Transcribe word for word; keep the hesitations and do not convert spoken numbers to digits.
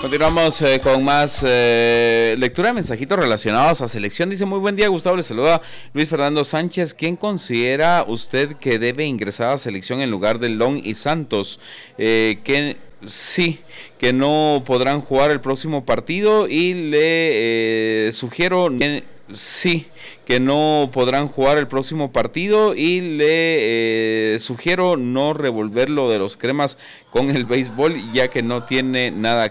Continuamos eh, con más eh, lectura de mensajitos relacionados a selección. Dice: muy buen día, Gustavo, le saluda Luis Fernando Sánchez. ¿Quién considera usted que debe ingresar a selección en lugar de Long y Santos? Eh, que sí, que no podrán jugar el próximo partido y le eh, sugiero que sí, que no podrán jugar el próximo partido y le eh, sugiero no revolver lo de los cremas con el béisbol, ya que no tiene nada